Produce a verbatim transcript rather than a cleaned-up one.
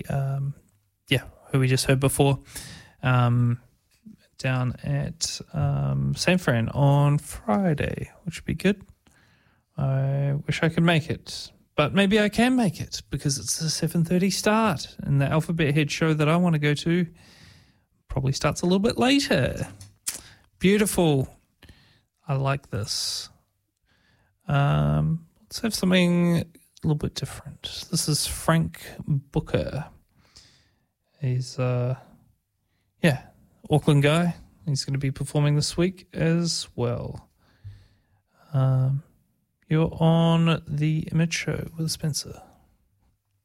we, um, yeah, who we just heard before, um, down at um, San Fran on Friday, which would be good. I wish I could make it, but maybe I can make it because it's a seven thirty start, and the Alphabet Head show that I want to go to probably starts a little bit later. Beautiful. I like this. Um, let's have something a little bit different. This is Frank Booker. He's, uh, yeah, Auckland guy. He's going to be performing this week as well. Um, you're on The Image Show with Spencer.